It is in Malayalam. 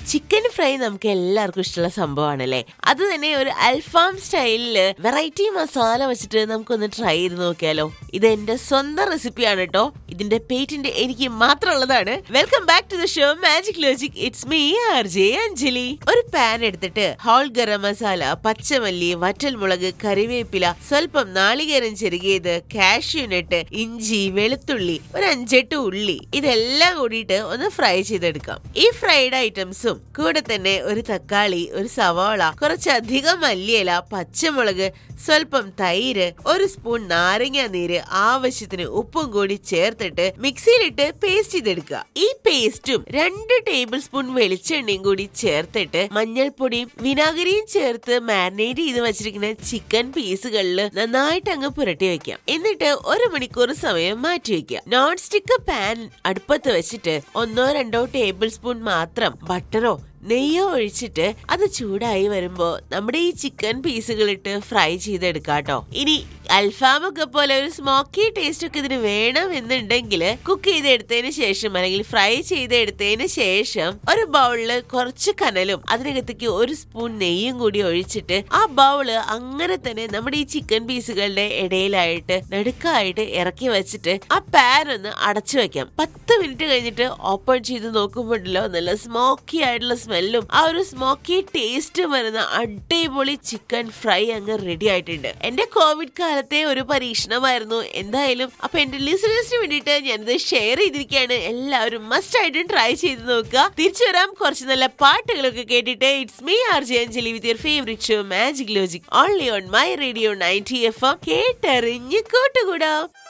ചിക്കൻ ഫ്രൈ നമുക്ക് എല്ലാവർക്കും ഇഷ്ടമുള്ള സംഭവമാണല്ലേ. അത് തന്നെ ഒരു അൽഫാം സ്റ്റൈലില് വെറൈറ്റി മസാല വെച്ചിട്ട് നമുക്കൊന്ന് ട്രൈ ചെയ്ത് നോക്കിയാലോ. ഇത് എന്റെ സ്വന്തം റെസിപ്പിയാണ് കേട്ടോ. ഇതിന്റെ പേറ്റന്റ് എനിക്ക് മാത്രമുള്ളതാണ്. Welcome back to the show magic logic. It's me RJ Anjali. ഒരു പാൻ എടുത്തിട്ട് ഹോൾ ഗരം മസാല, പച്ചമല്ലി, വറ്റൽമുളക്, കറിവേപ്പില, സ്വല്പം നാളികേരം ചെറുകിയത്, കാഷ്യൂനട്ട്, ഇഞ്ചി, വെളുത്തുള്ളി, ഒരു 5-8 ഉള്ളി, ഇതെല്ലാം കൂടിയിട്ട് ഒന്ന് ഫ്രൈ ചെയ്തെടുക്കാം. ഈ ഫ്രൈഡ് ഐറ്റംസും കൂടെ തന്നെ ഒരു തക്കാളി, ഒരു സവാള, കുറച്ചധികം മല്ലിയില, പച്ചമുളക്, സ്വല്പം തൈര്, ഒരു സ്പൂൺ നാരങ്ങ നീര്, ആവശ്യത്തിന് ഉപ്പും കൂടി ചേർത്തിട്ട് മിക്സിയിലിട്ട് പേസ്റ്റ് ചെയ്തെടുക്കുക. ഈ പേസ്റ്റും 2 ടേബിൾ സ്പൂൺ വെളിച്ചെണ്ണയും കൂടി ചേർത്തിട്ട് മഞ്ഞൾപ്പൊടിയും വിനാഗിരിയും ചേർത്ത് മാരിനേറ്റ് ചെയ്ത് വെച്ചിരിക്കുന്ന ചിക്കൻ പീസുകളിൽ നന്നായിട്ട് അങ്ങ് പുരട്ടി വെക്കാം. എന്നിട്ട് 1 മണിക്കൂർ സമയം മാറ്റി വെക്കുക. നോൺ സ്റ്റിക്ക് പാൻ അടുപ്പത്ത് വെച്ചിട്ട് 1-2 ടേബിൾ സ്പൂൺ മാത്രം ബട്ടറോ നെയ്യോ ഒഴിച്ചിട്ട് അത് ചൂടായി വരുമ്പോ നമ്മുടെ ഈ ചിക്കൻ പീസുകൾ ഇട്ട് ഫ്രൈ ചെയ്തെടുക്കാട്ടോ. ഇനി അൽഫാമൊക്കെ പോലെ ഒരു സ്മോക്കി ടേസ്റ്റ് ഒക്കെ ഇതിന് വേണം എന്നുണ്ടെങ്കിൽ കുക്ക് ചെയ്തെടുത്തതിന് ശേഷം അല്ലെങ്കിൽ ഫ്രൈ ചെയ്തെടുത്തതിന് ശേഷം ഒരു ബൗളില് കുറച്ച് കനലും അതിനകത്തേക്ക് 1 സ്പൂൺ നെയ്യും കൂടി ഒഴിച്ചിട്ട് ആ ബൗള് അങ്ങനെ തന്നെ നമ്മുടെ ഈ ചിക്കൻ പീസുകളുടെ ഇടയിലായിട്ട് നടുക്കായിട്ട് ഇറക്കി വെച്ചിട്ട് ആ പാൻ ഒന്ന് അടച്ചു വെക്കാം. 10 മിനിറ്റ് കഴിഞ്ഞിട്ട് ഓപ്പൺ ചെയ്ത് നോക്കുമ്പോഴല്ലോ നല്ല സ്മോക്കി ആയിട്ടുള്ള സ്മെല്ലും ആ ഒരു സ്മോക്കി ടേസ്റ്റ് വരുന്ന അടിപൊളി ചിക്കൻ ഫ്രൈ അങ്ങ് റെഡി ആയിട്ടുണ്ട്. എന്റെ കോവിഡ് കാലത്തെ ഒരു പരീക്ഷണമായിരുന്നു. എന്തായാലും അപ്പൊ എന്റെ ലിസണേഴ്സിന് വേണ്ടിയിട്ട് ഞാനിത് ഷെയർ ചെയ്തിരിക്കുകയാണ്. എല്ലാവരും മസ്റ്റ് ആയിട്ടും ട്രൈ ചെയ്ത് നോക്കുക. തിരിച്ചു വരാം കുറച്ച് നല്ല പാട്ടുകളൊക്കെ കേട്ടിട്ട്. It's me RJ Anjali with your favourite show magic logic only on my radio 90 FM. കേട്ടറിഞ്ഞ് കൂട്ടുകൂടാം.